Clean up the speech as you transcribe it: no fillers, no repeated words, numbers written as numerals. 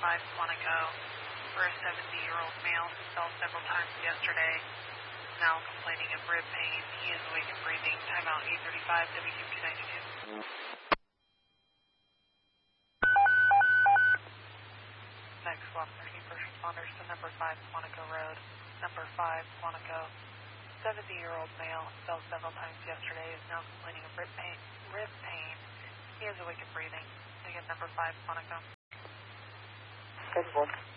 5 Quantico for a 70-year-old male who fell several times yesterday. Now complaining of rib pain. He is awake and breathing. Timeout 835, WQ292. Next, swap 13 first responders to number 5 Quantico Road. Number 5 Quantico. 70-year-old male fell several times yesterday. Is now complaining of rib pain. He is awake and breathing. Again, number 5 Quantico. Good boy.